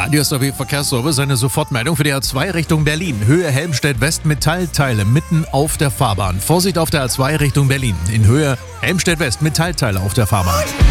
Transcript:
Radio SRW Verkehrsservice, eine Sofortmeldung für die A2 Richtung Berlin. Höhe Helmstedt-West, Metallteile mitten auf der Fahrbahn. Vorsicht auf der A2 Richtung Berlin. In Höhe Helmstedt-West, Metallteile auf der Fahrbahn.